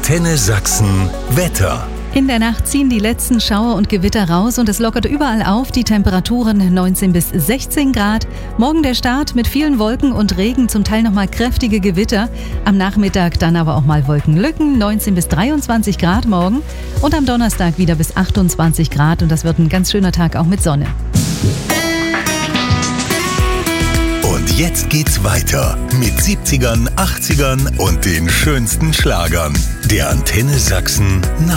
Antenne Sachsen Wetter. In der Nacht ziehen die letzten Schauer und Gewitter raus und es lockert überall auf. Die Temperaturen 19 bis 16 Grad. Morgen der Start mit vielen Wolken und Regen, zum Teil nochmal kräftige Gewitter. Am Nachmittag dann aber auch mal Wolkenlücken, 19 bis 23 Grad morgen. Und am Donnerstag wieder bis 28 Grad und das wird ein ganz schöner Tag auch mit Sonne. Und jetzt geht's weiter mit 70ern, 80ern und den schönsten Schlagern. Der Antenne Sachsen